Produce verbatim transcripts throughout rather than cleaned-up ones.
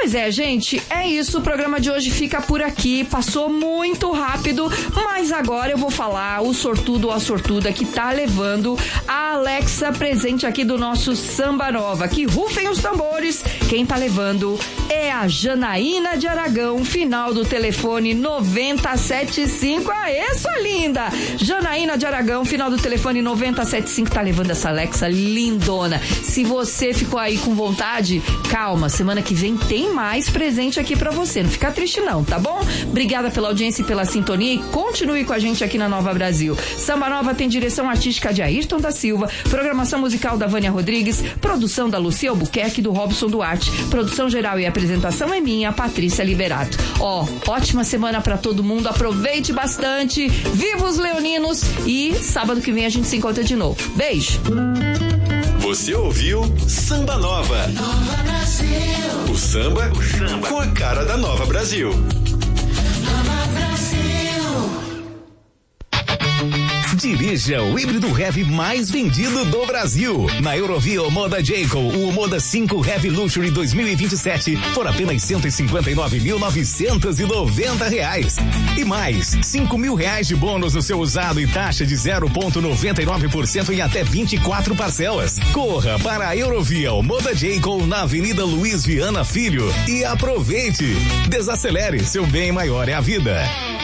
Pois é, gente, é isso. O programa de hoje fica por aqui. Passou muito rápido, mas agora eu vou falar o sortudo ou a sortuda que tá levando a Alexa presente aqui do nosso Samba Nova. Que rufem os tambores. Quem tá levando é a Janaína de Aragão, final do telefone noventa setenta e cinco. Aê, sua linda! Janaína de Aragão, final do telefone noventa setenta e cinco, tá levando essa Alexa lindona. Se você ficou aí com vontade, calma, semana que vem tem mais presente aqui pra você. Não fica triste não, tá bom? Obrigada pela audiência e pela sintonia e continue com a gente aqui na Nova Brasil. Samba Nova tem direção artística de Ayrton da Silva, programação musical da Vânia Rodrigues, produção da Lucia Albuquerque e do Robson Duarte, produção geral e apresentação é minha, Patrícia Liberato. Ó, ótima semana pra todo mundo, aproveite bastante, viva os leoninos e sábado que vem a gente se encontra de novo. Beijo! Você ouviu Samba Nova. Nova Brasil. O samba, o samba com a cara da Nova Brasil. Nova Brasil. Dirija o híbrido heavy mais vendido do Brasil. Na Eurovia Moda Jayco, o Moda cinco Heavy Luxury dois mil e vinte e sete por apenas cento e cinquenta e nove mil novecentos e noventa reais. E mais, cinco mil reais de bônus no seu usado e taxa de zero vírgula noventa e nove por cento em até vinte e quatro parcelas. Corra para a Eurovia Moda Jayco na Avenida Luiz Viana Filho e aproveite. Desacelere, seu bem maior é a vida.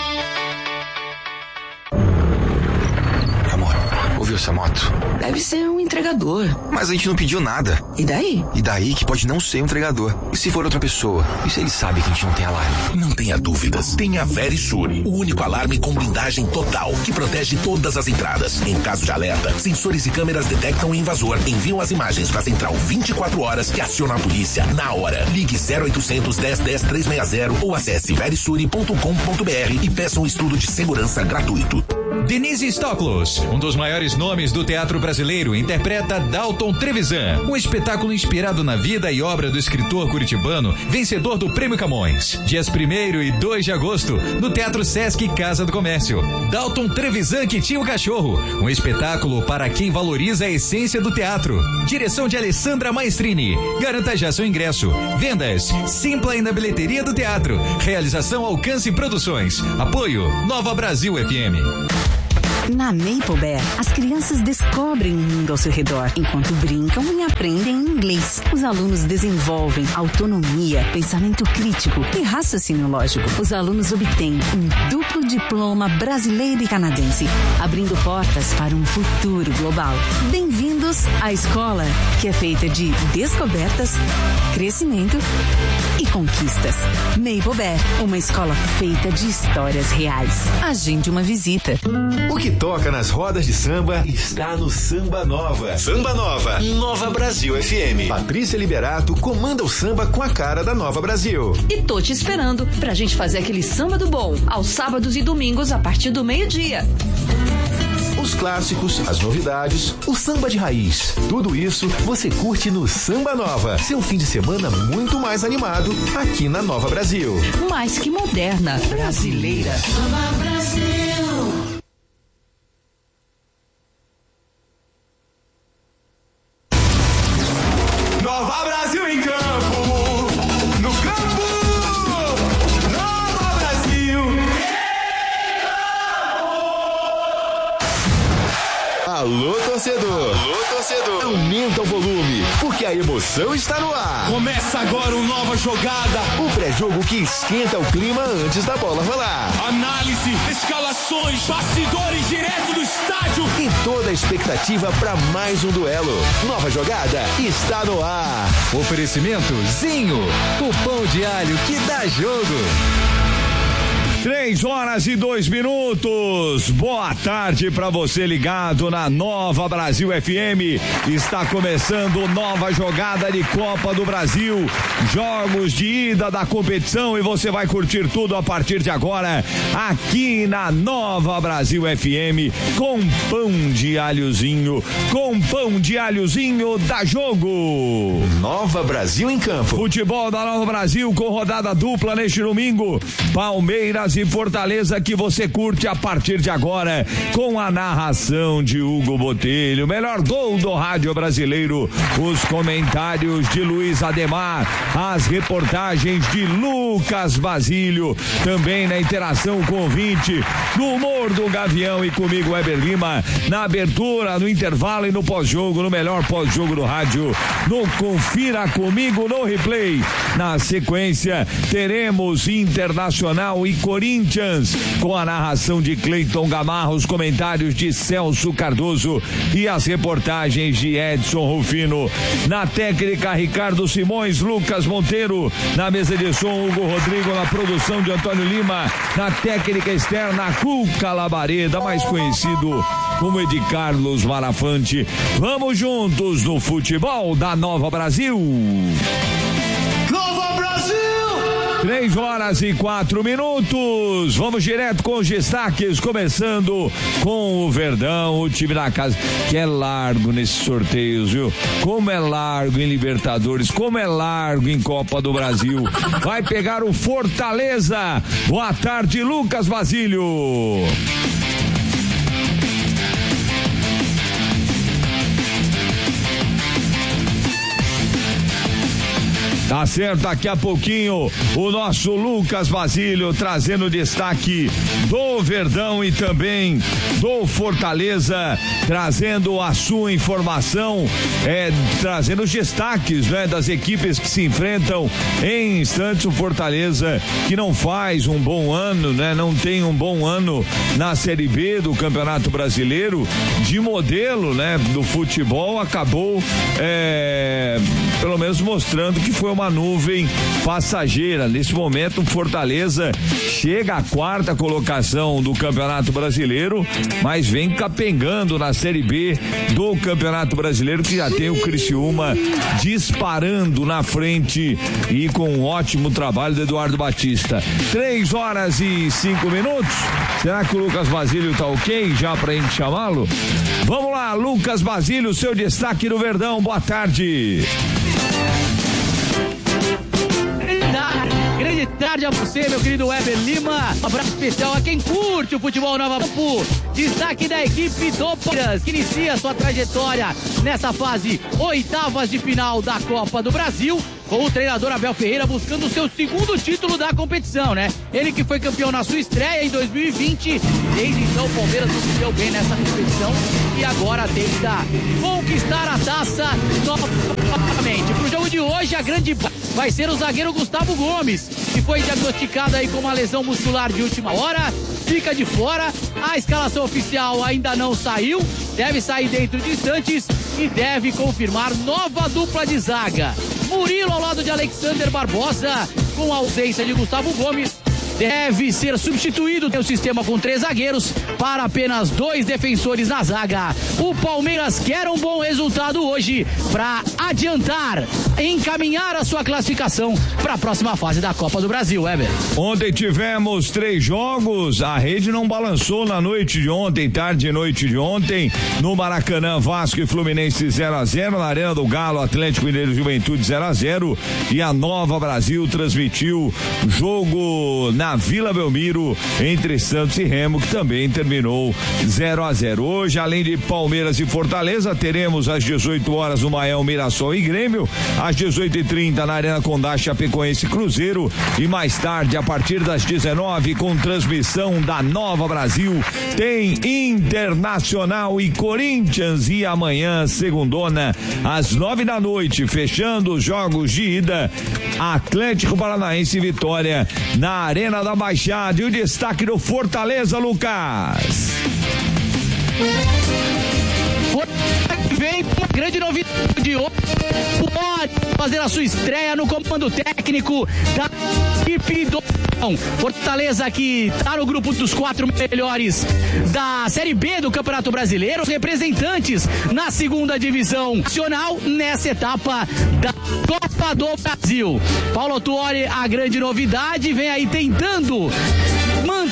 Ouviu essa moto? Deve ser um entregador. Mas a gente não pediu nada. E daí? E daí que pode não ser um entregador. E se for outra pessoa? E se ele sabe que a gente não tem alarme? Não tenha dúvidas. Tem a Verisure, o único alarme com blindagem total que protege todas as entradas. Em caso de alerta, sensores e câmeras detectam o invasor, enviam as imagens para a central vinte e quatro horas que aciona a polícia na hora. Ligue zero oitocentos, dez, dez, trezentos e sessenta ou acesse verisure ponto com ponto br e peça um estudo de segurança gratuito. Denise Stoklos, um dos maiores nomes do teatro brasileiro, interpreta Dalton Trevisan, um espetáculo inspirado na vida e obra do escritor curitibano, vencedor do Prêmio Camões. Dias primeiro e dois de agosto, no Teatro Sesc Casa do Comércio. Dalton Trevisan que tinha o cachorro, um espetáculo para quem valoriza a essência do teatro. Direção de Alessandra Maestrini. Garanta já seu ingresso. Vendas Simpla e na bilheteria do teatro. Realização Alcance Produções. Apoio Nova Brasil F M. Na Maple Bear, as crianças descobrem o mundo ao seu redor, enquanto brincam e aprendem inglês. Os alunos desenvolvem autonomia, pensamento crítico e raciocínio lógico. Os alunos obtêm um duplo diploma brasileiro e canadense, abrindo portas para um futuro global. Bem-vindos à escola, que é feita de descobertas, crescimento e conquistas. Maple Bear, uma escola feita de histórias reais. Agende uma visita. O que toca nas rodas de samba está no Samba Nova. Samba Nova, Nova Brasil F M. Patrícia Liberato comanda o samba com a cara da Nova Brasil. E tô te esperando pra gente fazer aquele samba do bom, aos sábados e domingos a partir do meio-dia. Os clássicos, as novidades, o samba de raiz. Tudo isso você curte no Samba Nova. Seu fim de semana muito mais animado aqui na Nova Brasil. Mais que moderna, brasileira. Nova Brasil. Nova Brasil em campo, no campo, Nova Brasil em campo. Alô, torcedor. Alô, torcedor. Aumenta o volume, porque a emoção está no ar. Começa agora o Nova Jogada. O pré-jogo que esquenta o clima antes da bola rolar. Análise, escalações, bastidores direto do estádio. E toda a expectativa para mais um duelo. Nova Jogada está no ar. Oferecimento Zinho, o pão de alho que dá jogo. Três horas e dois minutos. Boa tarde para você ligado na Nova Brasil F M. Está começando Nova Jogada de Copa do Brasil. Jogos de ida da competição e você vai curtir tudo a partir de agora aqui na Nova Brasil F M com pão de alhozinho, com pão de alhozinho da jogo. Nova Brasil em campo. Futebol da Nova Brasil com rodada dupla neste domingo. Palmeiras Palmeiras e Fortaleza que você curte a partir de agora com a narração de Hugo Botelho, melhor gol do rádio brasileiro, os comentários de Luiz Ademar, as reportagens de Lucas Basílio, também na interação com o ouvinte, no humor do Gavião e comigo, Weber Lima, na abertura, no intervalo e no pós-jogo, no melhor pós-jogo do rádio, no Confira Comigo no Replay. Na sequência, teremos Internacional e Corinthians, com a narração de Cleiton Gamarra, os comentários de Celso Cardoso e as reportagens de Edson Rufino. Na técnica, Ricardo Simões, Lucas Monteiro. Na mesa de som, Hugo Rodrigo. Na produção de Antônio Lima. Na técnica externa, Cuca Labareda, mais conhecido como Edi Carlos Marafante. Vamos juntos no futebol da Nova Brasil. Nova Brasil! Três horas e quatro minutos. Vamos direto com os destaques, começando com o Verdão, o time da casa, que é largo nesses sorteios, viu? Como é largo em Libertadores, como é largo em Copa do Brasil. Vai pegar o Fortaleza. Boa tarde, Lucas Basílio. Tá certo, daqui a pouquinho o nosso Lucas Basílio trazendo destaque do Verdão e também do Fortaleza, trazendo a sua informação, é, trazendo os destaques, né, das equipes que se enfrentam em instantes. O Fortaleza, que não faz um bom ano, né, não tem um bom ano na Série B do Campeonato Brasileiro, de modelo, né, do futebol, acabou é, pelo menos mostrando que foi uma nuvem passageira. Nesse momento, o Fortaleza chega à quarta colocação do Campeonato Brasileiro, mas vem capengando na Série B do Campeonato Brasileiro, que já tem o Criciúma disparando na frente e com um ótimo trabalho do Eduardo Batista. Três horas e cinco minutos. Será que o Lucas Basílio tá ok já pra gente chamá-lo? Vamos lá, Lucas Basílio, seu destaque no Verdão. Boa tarde. Grande tarde a você, meu querido Weber Lima. Um abraço especial a quem curte o futebol Nova Campo. Destaque da equipe do Palmeiras, que inicia sua trajetória nessa fase oitavas de final da Copa do Brasil, com o treinador Abel Ferreira buscando o seu segundo título da competição, né? Ele que foi campeão na sua estreia em dois mil e vinte. Desde então o Palmeiras não se deu bem nessa competição e agora tenta conquistar a taça novamente. Pro jogo de hoje, a grande vai ser o zagueiro Gustavo Gomes, que foi diagnosticado aí com uma lesão muscular de última hora, fica de fora. A escalação oficial ainda não saiu, deve sair dentro de instantes e deve confirmar nova dupla de zaga. Murilo ao lado de Alexander Barbosa, com a ausência de Gustavo Gomes, deve ser substituído no sistema com três zagueiros para apenas dois defensores na zaga. O Palmeiras quer um bom resultado hoje para adiantar, encaminhar a sua classificação para a próxima fase da Copa do Brasil, Weber. Ontem tivemos três jogos, a rede não balançou na noite de ontem, tarde e noite de ontem, no Maracanã, Vasco e Fluminense zero a zero, na Arena do Galo, Atlético Mineiro e Juventude zero a zero, e a Nova Brasil transmitiu jogo na Vila Belmiro entre Santos e Remo, que também terminou zero a zero. Hoje, além de Palmeiras e Fortaleza, teremos às dezoito horas o Mael, Mirassol e Grêmio, às dezoito e trinta na Arena Condá, Chapecoense e Cruzeiro, e mais tarde, a partir das dezenove, com transmissão da Nova Brasil, tem Internacional e Corinthians, e amanhã, segundona, às nove da noite, fechando os jogos de ida, Atlético Paranaense e Vitória na Arena da Baixada. E o destaque do Fortaleza, Lucas. Vem grande novidade de hoje, pode fazer a sua estreia no comando técnico da equipe do Fortaleza, que está no grupo dos quatro melhores da Série B do Campeonato Brasileiro, os representantes na segunda divisão nacional nessa etapa da Copa do Brasil. Paulo Tuori, a grande novidade, vem aí tentando manter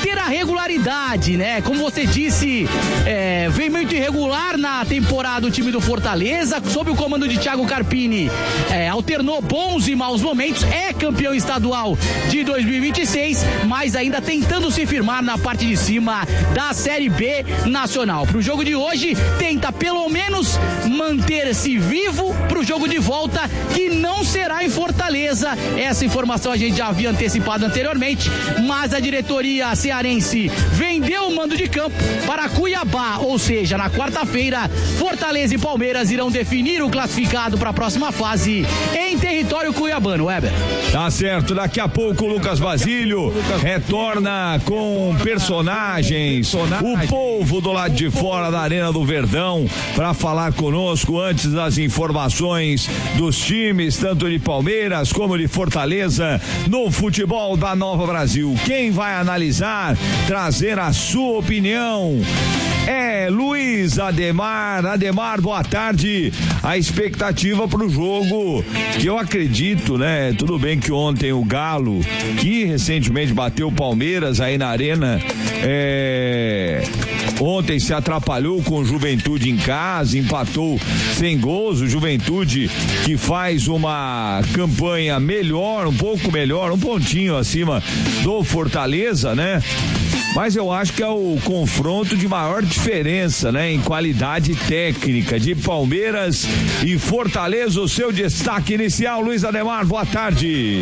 manter a regularidade, né? Como você disse, é, vem muito irregular na temporada o time do Fortaleza, sob o comando de Thiago Carpini, é, alternou bons e maus momentos, é campeão estadual de dois mil e vinte e seis, mas ainda tentando se firmar na parte de cima da Série B nacional. Pro jogo de hoje, tenta pelo menos manter-se vivo pro jogo de volta, que não será em Fortaleza. Essa informação a gente já havia antecipado anteriormente, mas a diretoria cearense vendeu o mando de campo para Cuiabá, ou seja, na quarta-feira, Fortaleza e Palmeiras irão definir o classificado para a próxima fase em território cuiabano. Weber. Tá certo, daqui a pouco o Lucas Basílio retorna com personagens, o povo do lado de fora da Arena do Verdão, para falar conosco antes das informações dos times, tanto de Palmeiras como de Fortaleza, no futebol da Nova Brasil. Quem vai analisar, trazer a sua opinião é Luiz Ademar. Ademar, boa tarde. A expectativa pro jogo, que eu acredito, né? Tudo bem que ontem o Galo, que recentemente bateu o Palmeiras aí na Arena, é... ontem se atrapalhou com o Juventude em casa, empatou sem gols. O Juventude que faz uma campanha melhor, um pouco melhor, um pontinho acima do Fortaleza, né? Mas eu acho que é o confronto de maior diferença, né? Em qualidade técnica de Palmeiras e Fortaleza. O seu destaque inicial, Luiz Ademar, boa tarde.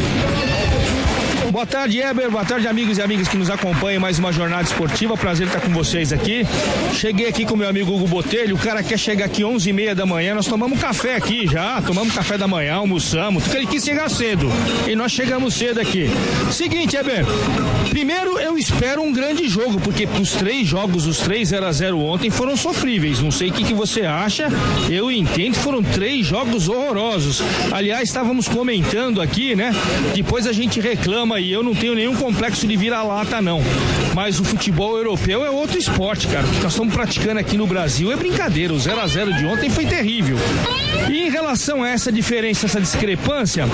Boa tarde, Eber, boa tarde, amigos e amigas que nos acompanham em mais uma jornada esportiva. Prazer estar com vocês aqui. Cheguei aqui com meu amigo Hugo Botelho. O cara quer chegar aqui onze e meia da manhã. Nós tomamos café aqui já, tomamos café da manhã, almoçamos, porque ele quis chegar cedo e nós chegamos cedo aqui. Seguinte, Eber, primeiro eu espero um grande jogo, porque os três jogos, os três zero a zero ontem foram sofríveis. Não sei o que, que você acha, eu entendo que foram três jogos horrorosos. Aliás, estávamos comentando aqui, né? Depois a gente reclama e eu não tenho nenhum complexo de vira-lata, não. Mas o futebol europeu é outro esporte, cara. O que nós estamos praticando aqui no Brasil é brincadeira. O zero a zero de ontem foi terrível. E em relação a essa diferença, essa discrepância,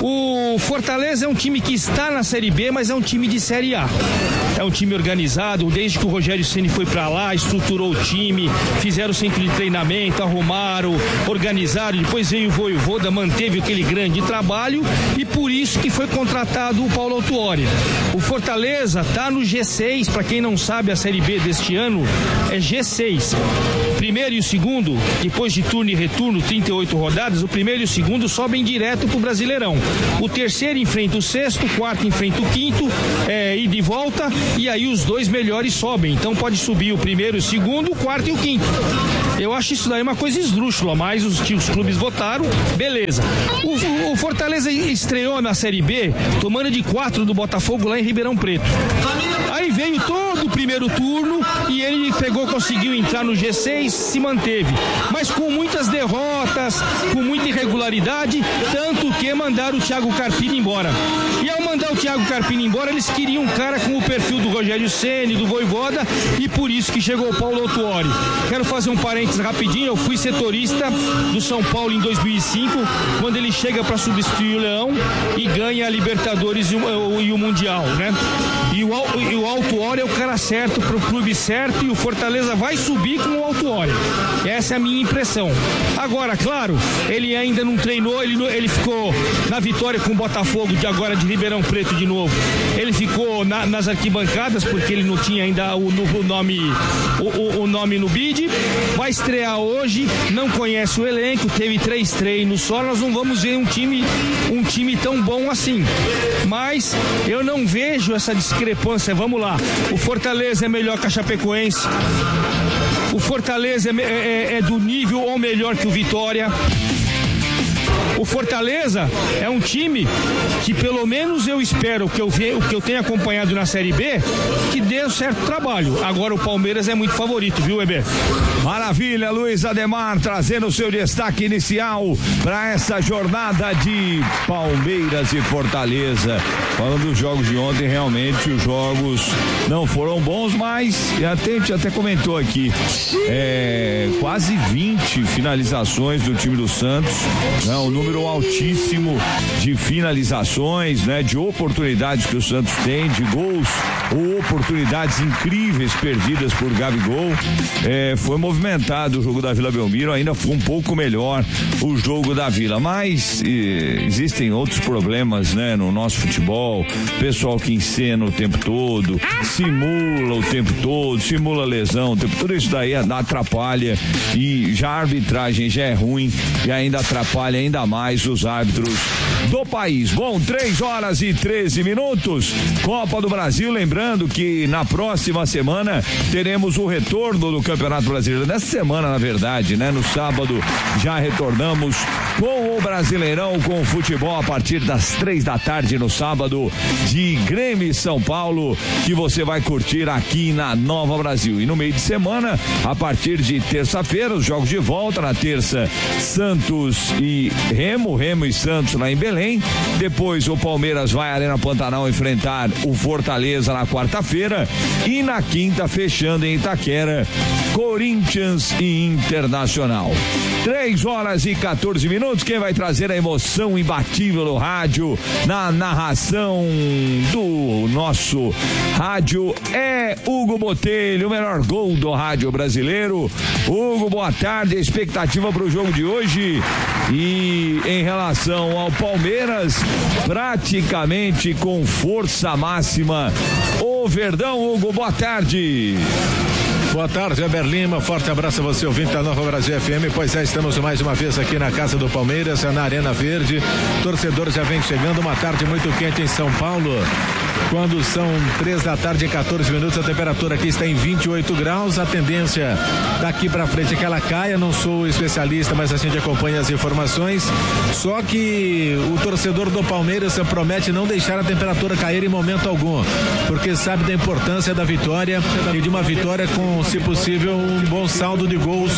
o Fortaleza é um time que está na Série B, mas é um time de Série A. É um time organizado, desde que o Rogério Ceni foi pra lá, estruturou o time, fizeram o centro de treinamento, arrumaram, organizaram, depois veio o Vojvoda, manteve aquele grande trabalho e por isso que foi contratado o Paulo Autuori. O Fortaleza tá no G seis, para quem não sabe, a Série B deste ano é G seis. O primeiro e o segundo, depois de turno e retorno, trinta e oito rodadas, o primeiro e o segundo sobem direto pro Brasileirão. O terceiro enfrenta o sexto, o quarto enfrenta o quinto, é, ida e volta, e aí os dois melhores sobem. Então pode subir o primeiro, o segundo, o quarto e o quinto. Eu acho isso daí uma coisa esdrúxula, mas os, os clubes votaram, beleza. O, o Fortaleza estreou na Série B tomando de quatro do Botafogo lá em Ribeirão Preto. Aí veio todo o primeiro turno e ele pegou, conseguiu entrar no G seis, se manteve. Mas com muitas derrotas, com muita irregularidade, tanto que mandaram o Thiago Carpini embora. E ao mandar o Thiago Carpini embora, eles queriam um cara com o perfil do Rogério Ceni, do Vojvoda, e por isso que chegou o Paulo Autuori. Quero fazer um parênteses rapidinho. Eu fui setorista do São Paulo em dois mil e cinco, quando ele chega para substituir o Leão e ganha a Libertadores e o, e o Mundial, né? E o, e o Autuori é o cara certo pro clube certo, e o Fortaleza vai subir com o Autuori. Essa é a minha impressão. Agora, claro, ele ainda não treinou, ele, ele ficou na vitória com o Botafogo de agora de Ribeirão Preto de novo. Ele ficou na, nas arquibancadas porque ele não tinha ainda o, o nome o, o nome no bid. Vai estrear hoje, não conhece o elenco, teve três treinos só. Nós não vamos ver um time um time tão bom assim. Mas eu não vejo essa discrepância. Vamos lá, o Fortaleza é melhor que a Chapecoense. O Fortaleza é, é, é do nível ou melhor que o Vitória. O Fortaleza é um time que, pelo menos eu espero, o que eu, ve, o que eu tenho acompanhado na Série B, que dê um certo trabalho. Agora o Palmeiras é muito favorito, viu, Eber? Maravilha, Luiz Ademar, trazendo o seu destaque inicial para essa jornada de Palmeiras e Fortaleza. Falando dos jogos de ontem, realmente os jogos não foram bons, mas até, a gente até comentou aqui, é, quase vinte finalizações do time do Santos, né, um número altíssimo de finalizações, né, de oportunidades que o Santos tem, de gols oportunidades incríveis perdidas por Gabigol. É, foi movimentado o jogo da Vila Belmiro, ainda foi um pouco melhor o jogo da Vila, mas eh, existem outros problemas, né, no nosso futebol. Pessoal que encena o tempo todo, simula o tempo todo, simula lesão, o tempo, tudo isso daí atrapalha, e já a arbitragem já é ruim e ainda atrapalha ainda mais os árbitros do país. Bom, três horas e treze minutos, Copa do Brasil, lembrando que na próxima semana teremos o retorno do Campeonato Brasileiro, nessa semana na verdade, né, no sábado já retornamos com o Brasileirão, com o futebol a partir das três da tarde no sábado, de Grêmio e São Paulo, que você vai curtir aqui na Nova Brasil. E no meio de semana, a partir de terça-feira, os jogos de volta. Na terça, Santos e Remo, Remo e Santos lá em Belém. Depois o Palmeiras vai à Arena Pantanal enfrentar o Fortaleza na quarta-feira. E na quinta, fechando em Itaquera, Corinthians e Internacional. três horas e quatorze minutos. Quem vai trazer a emoção imbatível no rádio, na narração do nosso rádio, é Hugo Botelho, o melhor gol do rádio brasileiro. Hugo, boa tarde. A expectativa para o jogo de hoje, e em relação ao Palmeiras, praticamente com força máxima o Verdão. Hugo, boa tarde. Boa tarde, Eber Lima, forte abraço a você, ouvinte da Nova Brasil F M. Pois é, estamos mais uma vez aqui na casa do Palmeiras, na Arena Verde. Torcedor já vem chegando, uma tarde muito quente em São Paulo. Quando são três da tarde e quatorze minutos, a temperatura aqui está em vinte e oito graus. A tendência daqui para frente é que ela caia. Não sou especialista, mas a gente acompanha as informações. Só que o torcedor do Palmeiras promete não deixar a temperatura cair em momento algum, porque sabe da importância da vitória, e de uma vitória com, se possível, um bom saldo de gols.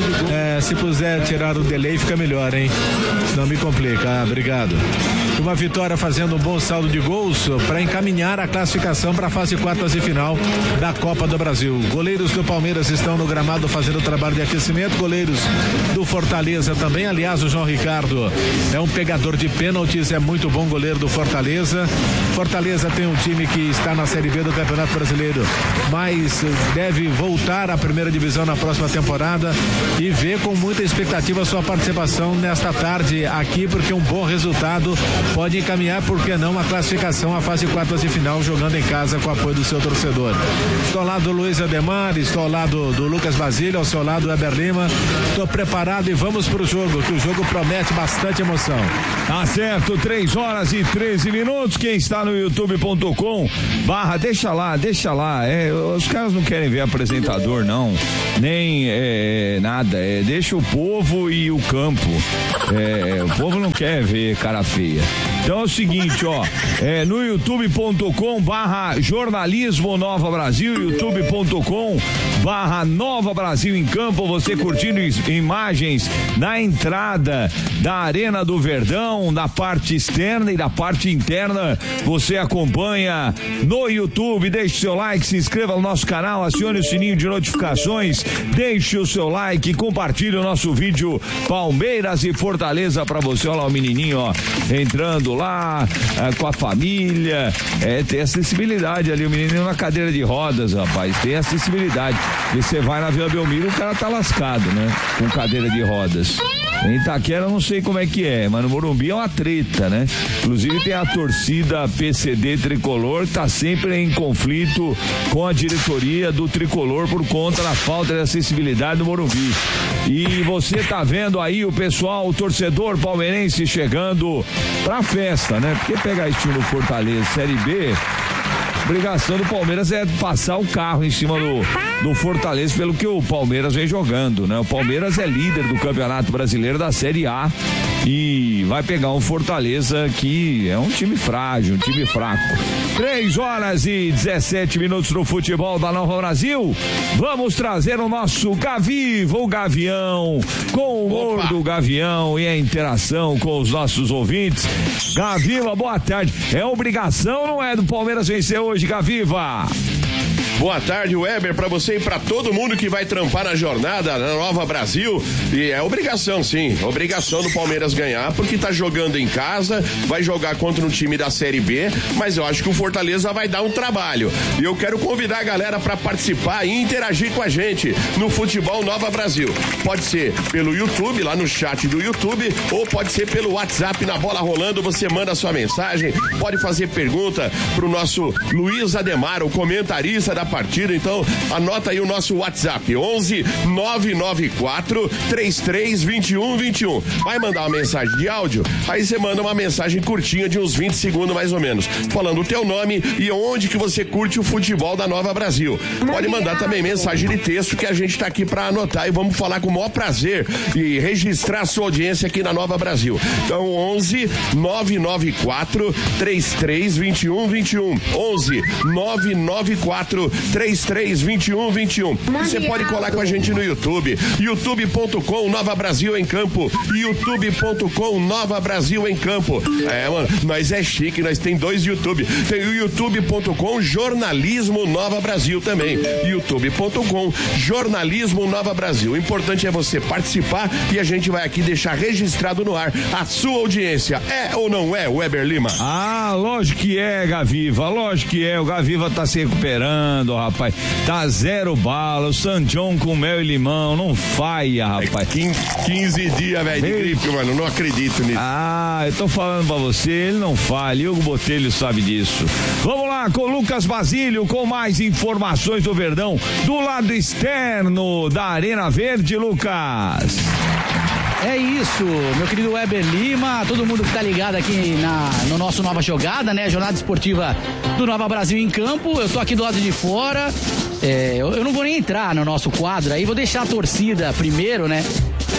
É, se puder tirar o delay, fica melhor, hein? Não me complica. Ah, obrigado. Uma vitória fazendo um bom saldo de gols para encaminhar a classificação para a fase quartas e final da Copa do Brasil. Goleiros do Palmeiras estão no gramado fazendo o trabalho de aquecimento. Goleiros do Fortaleza também. Aliás, o João Ricardo é um pegador de pênaltis, é muito bom goleiro do Fortaleza. Fortaleza tem um time que está na Série B do Campeonato Brasileiro, mas deve voltar à primeira divisão na próxima temporada, e vê com muita expectativa a sua participação nesta tarde aqui, porque um bom resultado pode encaminhar, por que não, a classificação à fase quartas de final, jogando em casa com o apoio do seu torcedor. Estou ao lado do Luiz Ademar, estou ao lado do Lucas Basílio, ao seu lado do Eber Lima. Estou preparado e vamos pro jogo, que o jogo promete bastante emoção. Tá certo, três horas e treze minutos. Quem está no youtube ponto com barra, deixa lá, deixa lá. É, os caras não querem ver apresentador, não, nem é, nada. É, deixa o povo e o campo. É, o povo não quer ver cara feia. Então é o seguinte, ó, é, no youtube ponto com barra jornalismo Nova Brasil, youtube ponto com barra Nova Brasil em Campo, você curtindo imagens na entrada da Arena do Verdão, da parte externa e da parte interna. Você acompanha no YouTube, deixe seu like, se inscreva no nosso canal, acione o sininho de notificações, deixe o seu like, compartilhe o nosso vídeo Palmeiras e Fortaleza pra você. Olha lá o menininho, ó, entrando lá é, com a família. É, tem acessibilidade ali, o menino na cadeira de rodas, rapaz, tem acessibilidade. E você vai na Vila Belmiro, o cara tá lascado, né, com cadeira de rodas. Em Itaquera eu não sei como é que é, mas no Morumbi é uma treta, né? Inclusive tem a torcida P C D Tricolor, que tá sempre em conflito com a diretoria do Tricolor por conta da falta de acessibilidade do Morumbi. E você tá vendo aí o pessoal, o torcedor palmeirense chegando pra festa, né? Porque pegar esse time do Fortaleza Série B, a obrigação do Palmeiras é passar o carro em cima do, do Fortaleza, pelo que o Palmeiras vem jogando, né? O Palmeiras é líder do Campeonato Brasileiro da Série A e vai pegar um Fortaleza que é um time frágil, um time fraco. três horas e dezessete minutos no futebol da Nova Brasil. Vamos trazer o nosso Gaviva, o Gavião, com o humor Opa. do Gavião e a interação com os nossos ouvintes. Gaviva, boa tarde. É obrigação, não é, do Palmeiras vencer hoje, Gaviva? Boa tarde, Weber, pra você e pra todo mundo que vai trampar na jornada na Nova Brasil. E é obrigação, sim, obrigação do Palmeiras ganhar, porque tá jogando em casa, vai jogar contra um time da Série B, mas eu acho que o Fortaleza vai dar um trabalho. E eu quero convidar a galera pra participar e interagir com a gente no Futebol Nova Brasil. Pode ser pelo YouTube, lá no chat do YouTube, ou pode ser pelo WhatsApp na Bola Rolando, você manda a sua mensagem, pode fazer pergunta pro nosso Luiz Ademar, o comentarista da partida. Então anota aí o nosso WhatsApp, onze nove nove quatro três três dois um dois um. Vai mandar uma mensagem de áudio, aí você manda uma mensagem curtinha de uns vinte segundos mais ou menos, falando o teu nome e onde que você curte o futebol da Nova Brasil. Pode mandar também mensagem de texto que a gente tá aqui pra anotar e vamos falar com o maior prazer e registrar a sua audiência aqui na Nova Brasil. Então onze nove nove quatro três três dois um dois um, onze nove nove quatro três três dois um dois um. Você pode colar com a gente no YouTube, youtube ponto com Nova Brasil em Campo, youtube ponto com Nova Brasil em Campo. É, mano, nós é chique, nós tem dois YouTube. Tem o youtube ponto com Jornalismo Nova Brasil também, youtube ponto com Jornalismo Nova Brasil. O importante é você participar e a gente vai aqui deixar registrado no ar a sua audiência. É ou não é, Weber Lima? Ah, lógico que é, Gaviva, lógico que é. O Gaviva tá se recuperando, rapaz. Tá zero bala, o San John com mel e limão, não faia, rapaz. É quinze dias, velho, de gripe, mano, não acredito nisso. Ah, eu tô falando pra você, ele não falha, Hugo Botelho sabe disso. Vamos lá com o Lucas Basílio com mais informações do Verdão, do lado externo da Arena Verde, Lucas. É isso, meu querido Weber Lima, todo mundo que tá ligado aqui na, no nosso Nova Jogada, né? Jornada esportiva do Nova Brasil em Campo. Eu tô aqui do lado de fora, é, eu, eu não vou nem entrar no nosso quadro aí, vou deixar a torcida primeiro, né?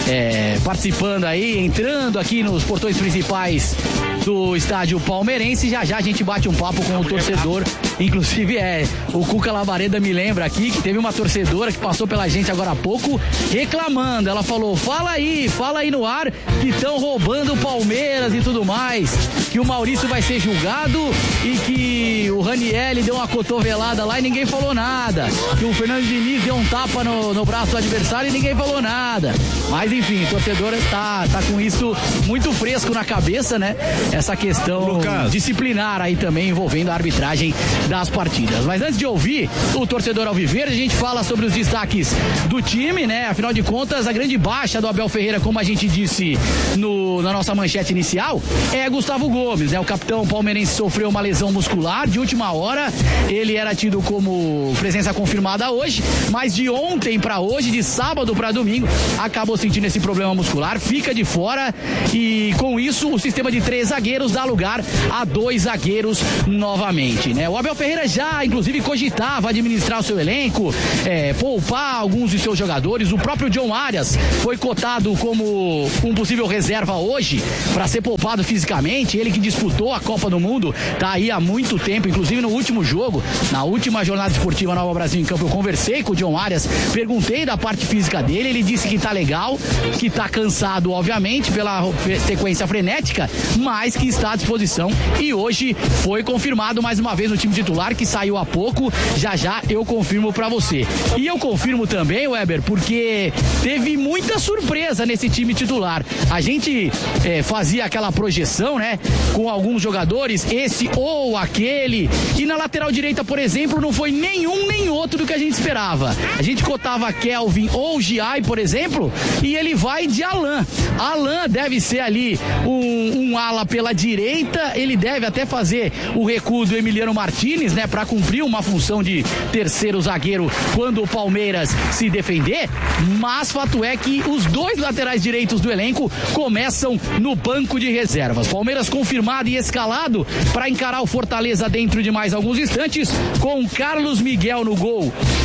É, participando aí, entrando aqui nos portões principais do estádio palmeirense. Já já a gente bate um papo com o torcedor. Inclusive, é, o Cuca Labareda me lembra aqui que teve uma torcedora que passou pela gente agora há pouco reclamando. Ela falou, fala aí, fala aí no ar que estão roubando o Palmeiras e tudo mais, que o Maurício vai ser julgado e que o Ranieri deu uma cotovelada lá e ninguém falou nada, que o Fernando Diniz deu um tapa no, no braço do adversário e ninguém falou nada. Mas enfim, o torcedor tá, tá com isso muito fresco na cabeça, né? Essa questão Lucas. disciplinar aí também envolvendo a arbitragem das partidas. Mas antes de ouvir o torcedor alviverde, a gente fala sobre os destaques do time, né? Afinal de contas, a grande baixa do Abel Ferreira, como a gente disse no, na nossa manchete inicial, é Gustavo Gomes, né? O capitão palmeirense sofreu uma lesão muscular de última hora. Ele era tido como presença confirmada hoje, mas de ontem para hoje, de sábado para domingo, acabou sentindo esse problema muscular, fica de fora e com isso o sistema de três zagueiros dá lugar a dois zagueiros novamente, né? O Abel Ferreira já, inclusive, cogitava administrar o seu elenco, é, poupar alguns de seus jogadores. O próprio John Arias foi cotado como um possível reserva hoje para ser poupado fisicamente. Ele que disputou a Copa do Mundo, tá aí há muito tempo, inclusive no último jogo, na última jornada esportiva Nova Brasil em Campo, eu conversei com o John Arias, perguntei da parte física dele, ele disse que tá legal, que tá cansado, obviamente, pela sequência frenética, mas que está à disposição e hoje foi confirmado mais uma vez no time titular, que saiu há pouco. Já já eu confirmo pra você. E eu confirmo também, Weber, porque teve muita surpresa nesse time titular. A gente é, fazia aquela projeção, né, com alguns jogadores, esse ou aquele, e na lateral direita, por exemplo, não foi nenhum nem outro do que a gente esperava. A gente cotava Kelvin ou Giai, por exemplo, e ele vai de Alan. Alan deve ser ali um, um ala pela direita, ele deve até fazer o recuo do Emiliano Martinez, né, para cumprir uma função de terceiro zagueiro quando o Palmeiras se defender, mas fato é que os dois laterais direitos do elenco começam no banco de reservas. Palmeiras confirmado e escalado para encarar o Fortaleza dentro de mais alguns instantes, com Carlos Miguel no gol.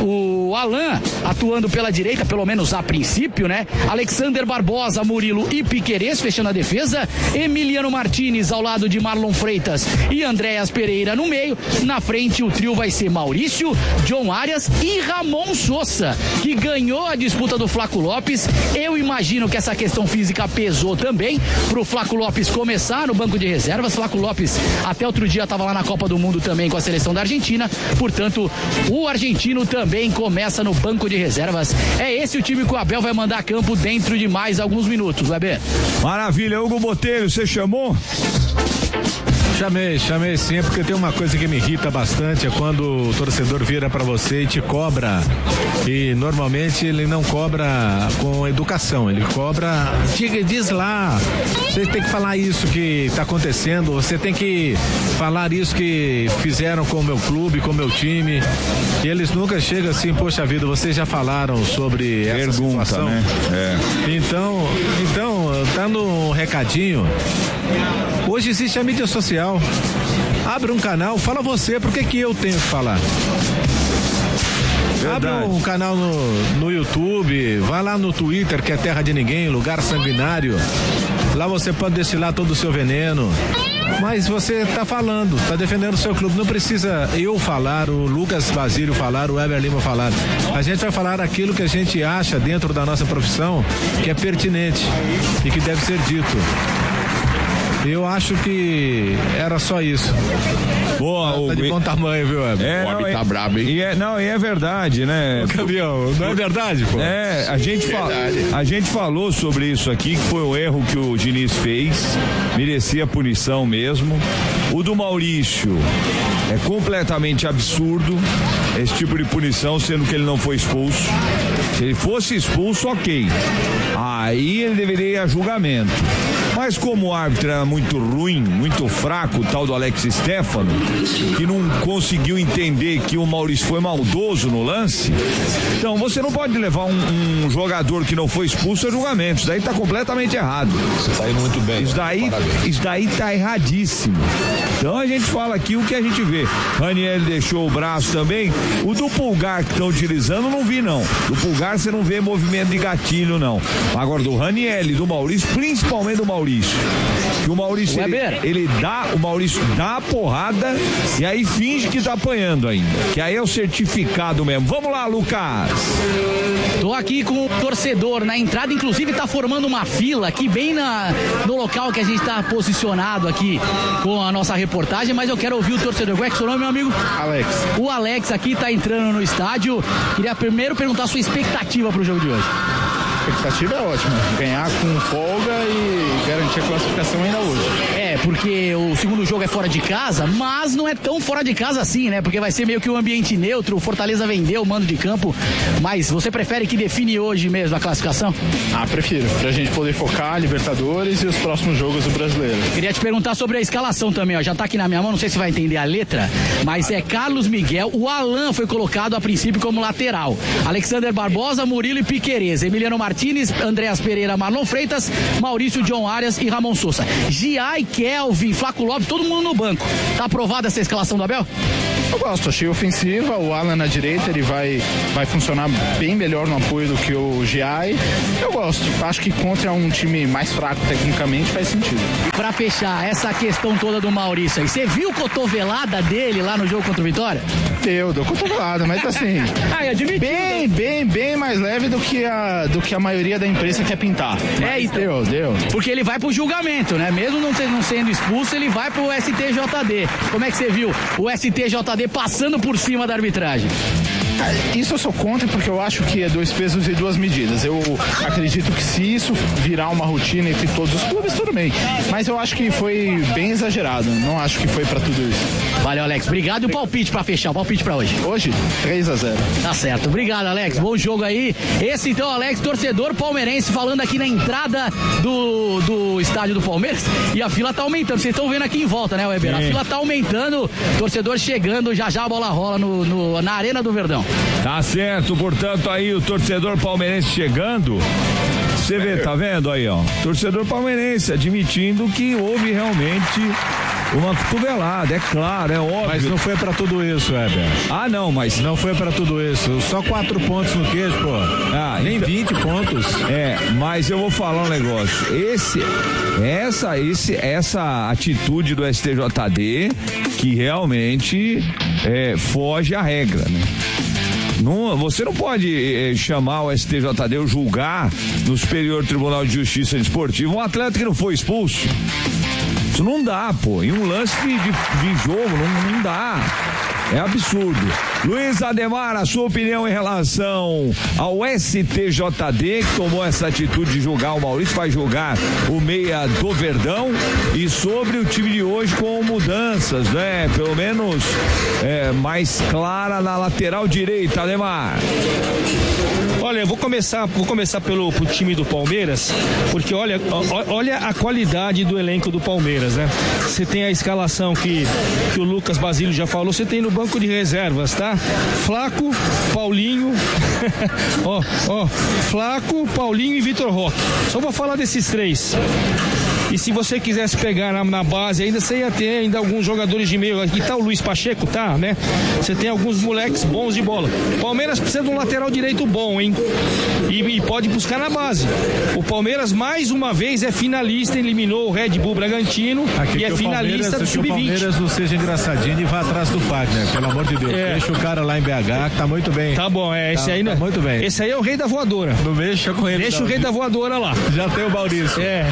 O Alan atuando pela direita, pelo menos a princípio, né? Alexander Barbosa, Murilo e Piquerez fechando a defesa. Emiliano Martinez ao lado de Marlon Freitas e Andréas Pereira no meio. Na frente o trio vai ser Maurício, John Arias e Ramon Sousa, que ganhou a disputa do Flaco Lopes. Eu imagino que essa questão física pesou também pro Flaco Lopes começar no banco de reservas. Flaco Lopes até outro dia estava lá na Copa do Mundo também com a seleção da Argentina. Portanto, o argentino também começa no banco de reservas. É esse o time que o Abel vai mandar a campo dentro de mais alguns minutos, Weber. Maravilha, Hugo Botelho, você chamou? Chamei, chamei sim, porque tem uma coisa que me irrita bastante, é quando o torcedor vira pra você e te cobra, e normalmente ele não cobra com educação, ele cobra, diga, diz lá, você tem que falar isso que tá acontecendo, você tem que falar isso que fizeram com o meu clube, com o meu time, e eles nunca chegam assim, poxa vida, vocês já falaram sobre essa Pergunta, situação, né? É. Então, então, dando um recadinho, hoje existe a mídia social. Abre um canal, fala você, por que que eu tenho que falar? Verdade. Abre um canal no, no YouTube, vai lá no Twitter, que é terra de ninguém, lugar sanguinário. Lá você pode destilar todo o seu veneno. Mas você tá falando, tá defendendo o seu clube. Não precisa eu falar, o Lucas Basílio falar, o Weber Lima falar. A gente vai falar aquilo que a gente acha dentro da nossa profissão que é pertinente e que deve ser dito. Eu acho que era só isso. Boa, tá, tá de bom tamanho, viu, Weber? É, o homem não, tá é, brabo, hein? E é, não, e é verdade, né? Ô, campeão, não é verdade, pô? É, a gente, fa- a gente falou sobre isso aqui, que foi um erro que o Diniz fez, merecia punição mesmo. O do Maurício é completamente absurdo, esse tipo de punição, sendo que ele não foi expulso. Se ele fosse expulso, ok. Aí ele deveria ir a julgamento. Mas como o árbitro era muito ruim, muito fraco, o tal do Alex Stefano, que não conseguiu entender que o Maurício foi maldoso no lance, então você não pode levar um, um jogador que não foi expulso a julgamento. Isso daí tá completamente errado. Você tá indo muito bem. Isso daí, isso daí tá erradíssimo. Então a gente fala aqui o que a gente vê. Raniel deixou o braço também. O do Pulgar que estão utilizando, não vi não. Do Pulgar você não vê movimento de gatilho não. Agora do Raniel e do Maurício, principalmente do Maurício. Que o Maurício, ele, ele dá, o Maurício dá a porrada e aí finge que tá apanhando ainda. Que aí é o certificado mesmo. Vamos lá, Lucas. Tô aqui com o torcedor na entrada, inclusive tá formando uma fila aqui bem na, no local que a gente tá posicionado aqui com a nossa reportagem, mas eu quero ouvir o torcedor. Qual é que é o seu nome, meu amigo? Alex. O Alex aqui tá entrando no estádio. Queria primeiro perguntar a sua expectativa pro jogo de hoje. A expectativa é ótima, ganhar com folga e garantir a classificação ainda hoje. É, porque o segundo jogo é fora de casa, mas não é tão fora de casa assim, né? Porque vai ser meio que um ambiente neutro, o Fortaleza vendeu o mando de campo, mas você prefere que define hoje mesmo a classificação? Ah, prefiro, pra gente poder focar Libertadores e os próximos jogos do Brasileiro. Queria te perguntar sobre a escalação também, ó, já tá aqui na minha mão, não sei se vai entender a letra, mas é Carlos Miguel, o Alan foi colocado a princípio como lateral, Alexander Barbosa, Murilo e Piquerez, Emiliano Martinez, Andréas Pereira, Marlon Freitas, Maurício, John Arias e Ramon Sousa. Giai, Kelvin, Flaco Lopes, todo mundo no banco. Tá aprovada essa escalação do Abel? Eu gosto, achei ofensiva, o Alan na direita, ele vai, vai funcionar bem melhor no apoio do que o Giai. Eu gosto, acho que contra um time mais fraco tecnicamente faz sentido. Pra fechar, essa questão toda do Maurício aí, você viu a cotovelada dele lá no jogo contra o Vitória? Deu, deu cotovelada, mas assim, Ai, admitido. bem, bem, bem mais leve do que a, do que a maioria da imprensa quer pintar. É, então, deu, deu. Porque ele vai pro julgamento, né? Mesmo não, ter, não sendo expulso, ele vai pro S T J D. Como é que você viu o S T J D passando por cima da arbitragem? Isso eu sou contra porque eu acho que é dois pesos e duas medidas. Eu acredito que se isso virar uma rotina entre todos os clubes, tudo bem. Mas eu acho que foi bem exagerado. Não acho que foi pra tudo isso. Valeu, Alex. Obrigado. E o palpite pra fechar? O palpite pra hoje? Hoje, três a zero. Tá certo. Obrigado, Alex. Bom jogo aí. Esse então, Alex, torcedor palmeirense, falando aqui na entrada do, do estádio do Palmeiras. E a fila tá aumentando. Vocês estão vendo aqui em volta, né, Weber? A fila tá aumentando. Torcedor chegando. Já já a bola rola no, no, na Arena do Verdão. Tá certo, portanto aí o torcedor palmeirense chegando, você vê, tá vendo aí, ó, torcedor palmeirense admitindo que houve realmente uma cotovelada, é claro, é óbvio. Mas não foi pra tudo isso, Heber. Ah, não, mas... Não foi pra tudo isso, só quatro pontos no queijo, pô. Ah, nem então... vinte pontos. É, mas eu vou falar um negócio, esse, essa, esse, essa atitude do S T J D, que realmente é, foge à regra, né? Não, você não pode eh, chamar o S T J D ou julgar no Superior Tribunal de Justiça Desportiva um atleta que não foi expulso. Isso não dá, pô. Em um lance de, de, de jogo, não, não dá. É absurdo. Luiz Ademar, a sua opinião em relação ao S T J D, que tomou essa atitude de julgar o Maurício, vai julgar o meia do Verdão, e sobre o time de hoje com mudanças, né? Pelo menos é, mais clara na lateral direita, Ademar. Olha, eu vou começar, vou começar pelo pro time do Palmeiras, porque olha, olha a qualidade do elenco do Palmeiras, né? Você tem a escalação que, que o Lucas Basílio já falou, você tem no banco de reservas, tá? Flaco, Paulinho, ó, ó, Flaco, Paulinho e Vitor Roque. Só vou falar desses três. E se você quisesse pegar na, na base ainda, você ia ter ainda alguns jogadores de meio. Aqui tá o Luiz Pacheco, tá, né? Você tem alguns moleques bons de bola. Palmeiras precisa de um lateral direito bom, hein? E, e pode buscar na base. O Palmeiras, mais uma vez, é finalista, eliminou o Red Bull Bragantino. Aqui e é finalista do sub vinte. Que o Palmeiras não seja engraçadinho e vá atrás do Fagner, pelo amor de Deus. É. Deixa o cara lá em B H, que tá muito bem. Tá bom, é. Esse tá, aí, tá muito bem. Esse aí é o rei da voadora. Não mexa com ele. Deixa não. o rei da voadora lá. Já tem o Maurício. É.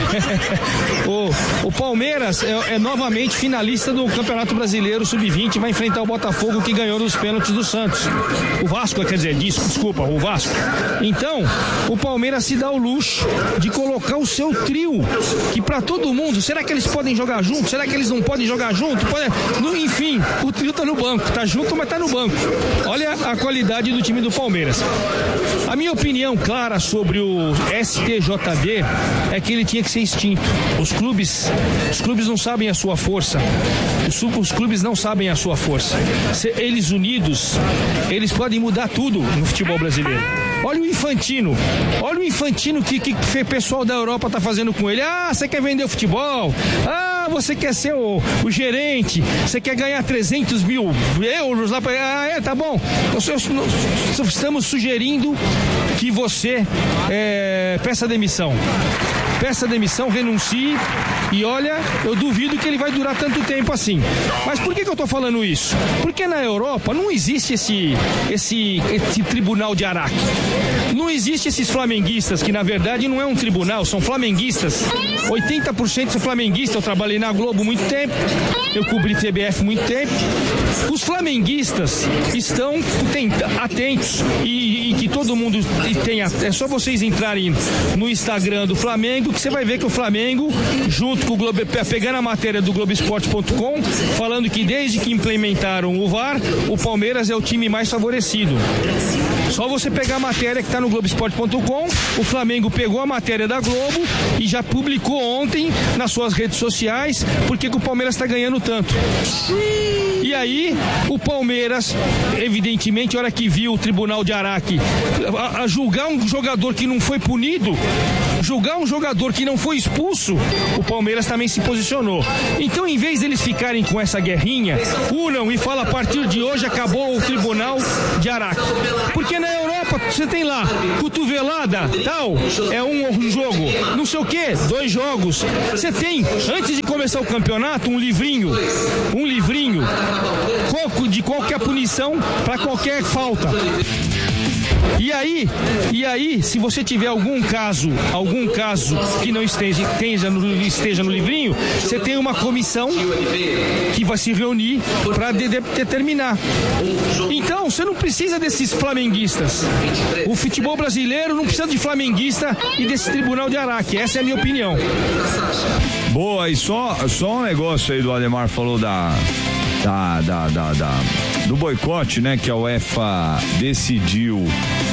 o, o Palmeiras é, é novamente finalista do Campeonato Brasileiro sub vinte, vai enfrentar o Botafogo, que ganhou nos pênaltis do Santos. O Vasco, quer dizer, desculpa, o Vasco. Então, o Palmeiras se dá o luxo de colocar o seu trio, que pra todo mundo, será que eles podem jogar junto? Será que eles não podem jogar junto? Pode... No, enfim, o trio tá no banco, tá junto, mas tá no banco. Olha a qualidade do time do Palmeiras. A minha opinião clara sobre o S T J D é que ele tinha que ser extinto. Os clubes, os clubes não sabem a sua força. Os, os clubes não sabem a sua força. Se eles unidos, eles podem mudar tudo no futebol brasileiro. Olha o Infantino, olha o Infantino que, que, que o pessoal da Europa tá fazendo com ele. Ah, você quer vender o futebol? Ah, você quer ser o, o gerente? Você quer ganhar trezentos mil euros lá pra... Ah, é, tá bom. Nós, nós estamos sugerindo que você é, peça demissão. Peça demissão, renuncie, e olha, eu duvido que ele vai durar tanto tempo assim. Mas por que que eu tô falando isso? Porque na Europa não existe esse, esse, esse tribunal de Araque. Não existe esses flamenguistas, que na verdade não é um tribunal, são flamenguistas. oitenta por cento são flamenguistas. Eu trabalhei na Globo muito tempo, eu cobri T B F muito tempo. Os flamenguistas estão atentos, e, e que todo mundo tenha. É só vocês entrarem no Instagram do Flamengo, que você vai ver que o Flamengo, junto com o Globo, pegando a matéria do Globo Esporte ponto com, falando que desde que implementaram o V A R, o Palmeiras é o time mais favorecido. Só você pegar a matéria que está no Globo Esporte ponto com, o Flamengo pegou a matéria da Globo e já publicou ontem nas suas redes sociais porque que o Palmeiras está ganhando tanto. E aí, o Palmeiras, evidentemente, a hora que viu o Tribunal de Araque a, a julgar um jogador que não foi punido, julgar um jogador que não foi expulso, o Palmeiras também se posicionou. Então, em vez deles ficarem com essa guerrinha, unam e falam: a partir de hoje acabou o Tribunal de Araque. Porque na Europa você tem lá cotovelada, tal, é um, um jogo, não sei o que, dois jogos. Você tem, antes de começar o campeonato, um livrinho, um livrinho de qualquer punição para qualquer falta. E aí, e aí, se você tiver algum caso, algum caso que não esteja, esteja, no, esteja no livrinho, você tem uma comissão que vai se reunir para de, de, determinar. Então, você não precisa desses flamenguistas. O futebol brasileiro não precisa de flamenguista e desse Tribunal de Araque. Essa é a minha opinião. Boa, e só, só um negócio aí do Ademar falou da... Da, da, da, da, do boicote, né, que a UEFA decidiu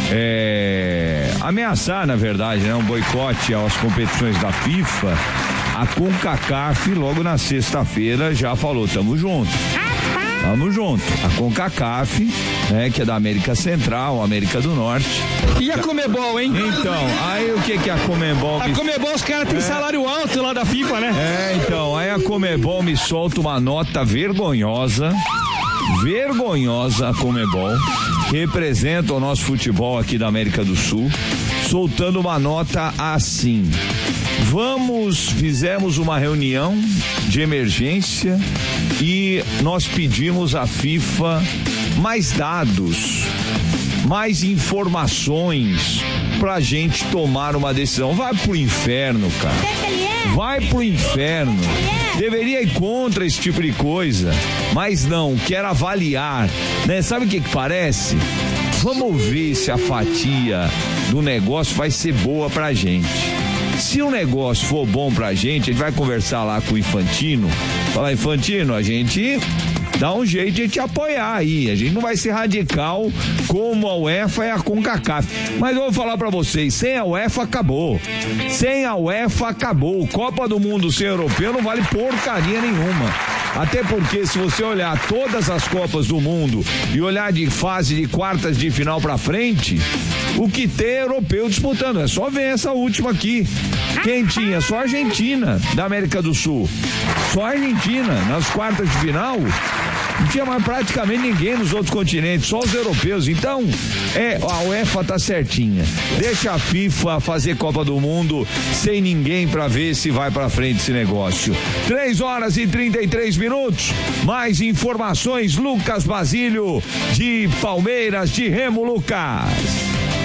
é, ameaçar, na verdade, né, um boicote às competições da FIFA. A CONCACAF, logo na sexta-feira, já falou: tamo junto. Tamo junto. A CONCACAF, né, que é da América Central, América do Norte. E a Comebol, hein? Então, aí o que que a Comebol... A me... Comebol, os caras têm é. salário alto lá da FIFA, né? É, então, aí a Comebol me solta uma nota vergonhosa, vergonhosa a Comebol, que representa o nosso futebol aqui da América do Sul, soltando uma nota assim: vamos, fizemos uma reunião de emergência e nós pedimos à FIFA mais dados, mais informações pra gente tomar uma decisão. Vai pro inferno, cara. Vai pro inferno. Deveria ir contra esse tipo de coisa, mas não, quer avaliar, né? Sabe o que que parece? Vamos ver se a fatia do negócio vai ser boa pra gente. Se o negócio for bom pra gente, a gente vai conversar lá com o Infantino, falar: Infantino, a gente dá um jeito de te apoiar aí, a gente não vai ser radical como a UEFA e a CONCACAF, mas eu vou falar pra vocês, sem a UEFA acabou, sem a UEFA acabou, Copa do Mundo sem europeu não vale porcaria nenhuma, até porque se você olhar todas as Copas do Mundo e olhar de fase de quartas de final pra frente, o que tem é europeu disputando, é só ver essa última aqui, quem tinha? Só a Argentina da América do Sul, só a Argentina nas quartas de final. Não tinha mais praticamente ninguém nos outros continentes, só os europeus. Então, é, a UEFA tá certinha. Deixa a FIFA fazer Copa do Mundo sem ninguém pra ver se vai pra frente esse negócio. três horas e trinta e três minutos. Mais informações, Lucas Basílio, de Palmeiras de Remo. Lucas.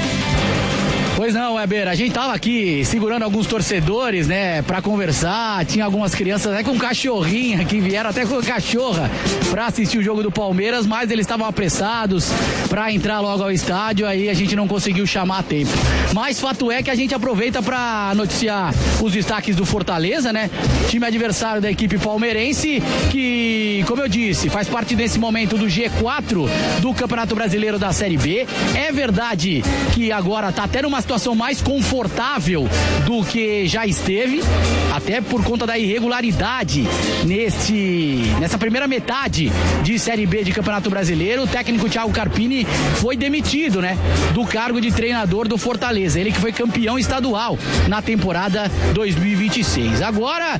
Pois não, Weber, a gente tava aqui segurando alguns torcedores, né, pra conversar, tinha algumas crianças até com cachorrinha que vieram até com cachorra pra assistir o jogo do Palmeiras, mas eles estavam apressados pra entrar logo ao estádio, aí a gente não conseguiu chamar a tempo. Mas fato é que a gente aproveita pra noticiar os destaques do Fortaleza, né, time adversário da equipe palmeirense, que, como eu disse, faz parte desse momento do G quatro do Campeonato Brasileiro da Série B. É verdade que agora tá até numa situação mais confortável do que já esteve, até por conta da irregularidade neste, nessa primeira metade de Série B de Campeonato Brasileiro. O técnico Thiago Carpini foi demitido, né, do cargo de treinador do Fortaleza, ele que foi campeão estadual na temporada dois mil e vinte e seis. Agora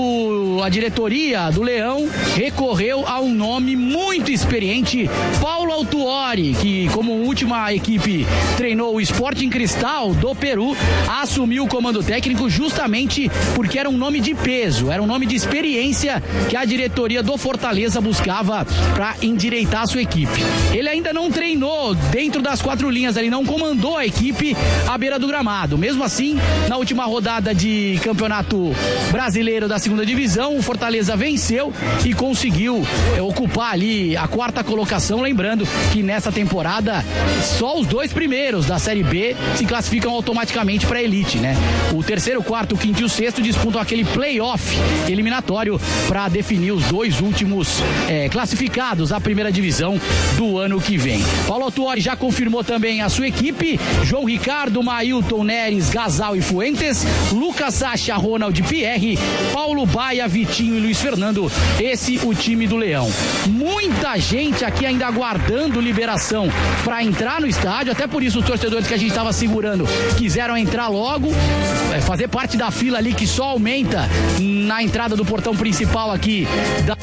o, a diretoria do Leão recorreu a um nome muito experiente, Paulo Autuori, que como última equipe treinou o Sporting Cristal do Peru, assumiu o comando técnico justamente porque era um nome de peso, era um nome de experiência que a diretoria do Fortaleza buscava para endireitar a sua equipe. Ele ainda não treinou dentro das quatro linhas, ele não comandou a equipe à beira do gramado. Mesmo assim, na última rodada de Campeonato Brasileiro da segunda divisão, o Fortaleza venceu e conseguiu é, ocupar ali a quarta colocação, lembrando que nessa temporada só os dois primeiros da Série B se classificam automaticamente para a elite, né? O terceiro, o quarto, o quinto e o sexto disputam aquele playoff eliminatório para definir os dois últimos é, classificados à primeira divisão do ano que vem. Paulo Autuori já confirmou também a sua equipe: João Ricardo, Mailton, Neres, Gasal e Fuentes, Lucas Sacha, Ronald Pierre, Paulo Baia, Vitinho e Luiz Fernando. Esse o time do Leão. Muita gente aqui ainda aguardando liberação para entrar no estádio, até por isso os torcedores que a gente estava segurando quiseram entrar logo, fazer parte da fila ali que só aumenta na entrada do portão principal aqui da...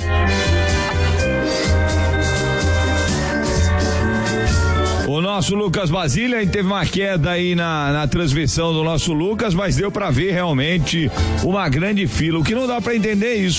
O nosso Lucas Basília, a gente teve uma queda aí na, na transmissão do nosso Lucas, mas deu pra ver realmente uma grande fila. O que não dá pra entender é isso.